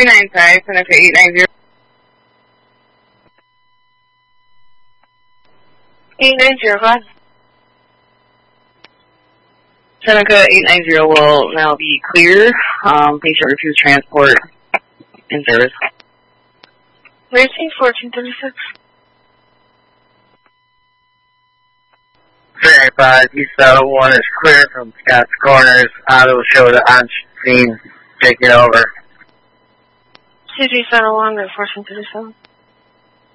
395, Seneca 890. 8905. Seneca 890 will now be clear. Patient refused transport in service. Racing 1436. 395, East Battle 1 is clear from Scott's Corners. Auto will show the on scene. Take it over. CG Saddle 1 at 1437.